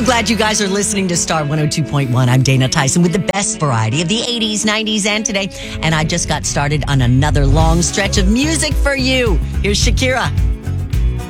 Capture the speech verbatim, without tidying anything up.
So glad you guys are listening to Star one oh two point one. I'm Dana Tyson with the best variety of the eighties, nineties, and today. And I just got started on another long stretch of music for you. Here's Shakira.